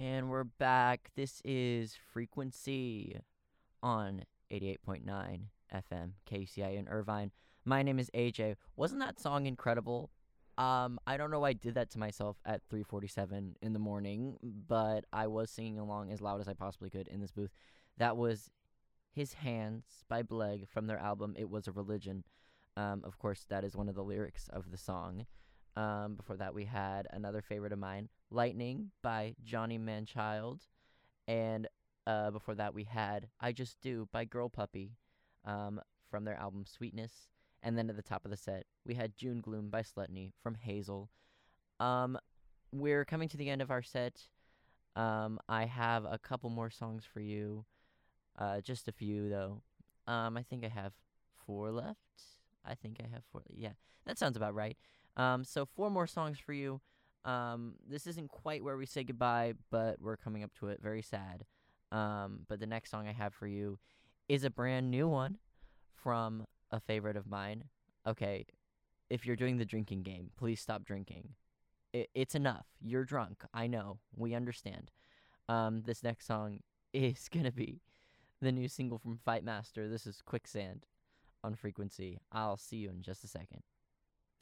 And we're back. This is Frequency on 88.9 FM KCI in Irvine. My name is AJ. Wasn't that song incredible? I don't know why I did that to myself at 3:47 in the morning, but I was singing along as loud as I possibly could in this booth. That was His Hands by Bleg from their album It Was a Religion. Of course, that is one of the lyrics of the song. Before that, we had another favorite of mine, Lightning by Johnny Manchild. And before that, we had I Just Do by Girl Puppy from their album Sweetness. And then at the top of the set, we had June Gloom by Slutney from Hazel. Um, we're coming to the end of our set. I have a couple more songs for you. Just a few, though. I think I have four left. I think I have four. Yeah, that sounds about right. So four more songs for you. This isn't quite where we say goodbye, but we're coming up to it. Very sad. But the next song I have for you is a brand new one from a favorite of mine. Okay, if you're doing the drinking game, please stop drinking. It's enough. You're drunk. I know. We understand. This next song is gonna be the new single from Fight Master. This is Quicksand on Frequency. I'll see you in just a second.